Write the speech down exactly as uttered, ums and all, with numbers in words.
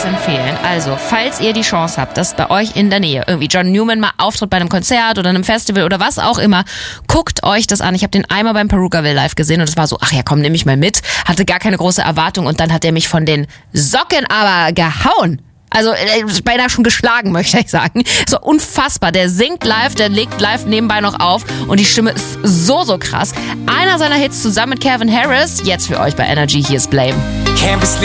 wärmstens empfehlen. Also, falls ihr die Chance habt, dass bei euch in der Nähe irgendwie John Newman mal auftritt bei einem Konzert oder einem Festival oder was auch immer, guckt euch das an. Ich habe den einmal beim Perukaville live gesehen und es war so, ach ja, komm, nimm mich mal mit. Hatte gar keine große Erwartung und dann hat er mich von den Socken aber gehauen. Also äh, beinahe schon geschlagen, möchte ich sagen. So unfassbar. Der singt live, der legt live nebenbei noch auf und die Stimme ist so, so krass. Einer seiner Hits zusammen mit Calvin Harris, jetzt für euch bei Energy, hier ist Blame.